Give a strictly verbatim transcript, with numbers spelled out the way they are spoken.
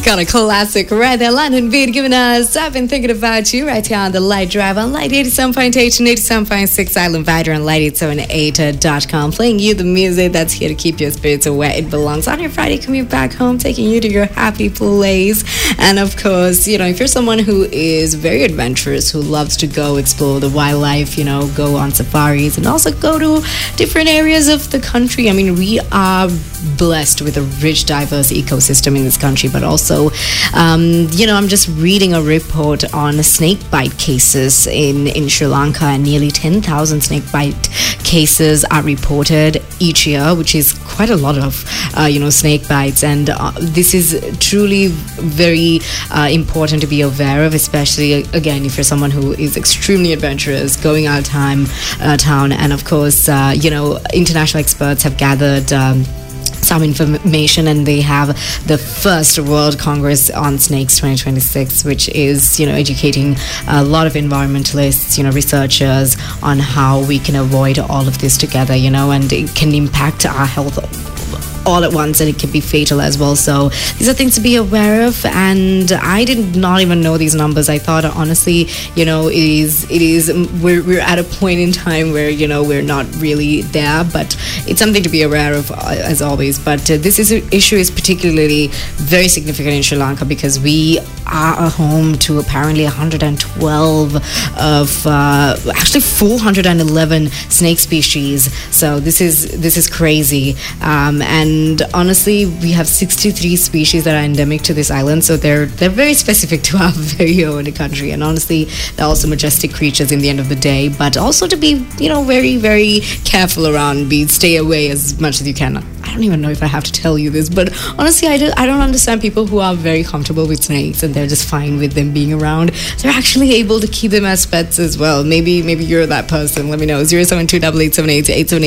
Got a classic right there. London Beat giving us I've Been Thinking About You right here on the Light Drive on Light eighty-seven point eight and eighty-seven point six Island Vider and Light eight seven eight dot com. Playing you the music that's here to keep your spirits where it belongs. On your Friday commute back home, taking you to your happy place. And of course, you know, if you're someone who is very adventurous, who loves to go explore the wildlife, you know, go on safaris and also go to different areas of the country. I mean, we are blessed with a rich, diverse ecosystem in this country, but also, um, you know, I'm just reading a report on snake bite cases in, in Sri Lanka, and nearly ten thousand snake bite cases are reported each year, which is quite a lot of, uh, you know, snake bites. And uh, this is truly very uh, important to be aware of, especially, again, if you're someone who is extremely adventurous, going out of time, uh, town. And of course, uh, you know, international experts have gathered um, some information, and they have the first World Congress on Snakes twenty twenty-six, which is, you know, educating a lot of environmentalists, you know, researchers on how we can avoid all of this together, you know, and it can impact our health all at once, and it can be fatal as well. So these are things to be aware of, and I did not even know these numbers. I thought, honestly, you know, it is it is we're, we're at a point in time where, you know, we're not really there, but it's something to be aware of, uh, as always. But uh, this is, issue is particularly very significant in Sri Lanka because we are a home to apparently one hundred twelve of uh, actually four hundred eleven snake species. So this is this is crazy, um, and And honestly, we have sixty-three species that are endemic to this island, so they're they're very specific to our very own country. And honestly, they're also majestic creatures in the end of the day, but also to be, you know, very, very careful around, be stay away as much as you can. I don't even know if I have to tell you this, but honestly, I, do, I don't understand people who are very comfortable with snakes and they're just fine with them being around. They're actually able to keep them as pets as well. Maybe maybe you're that person. Let me know. zero seven two eight eight seven eight eight seven eight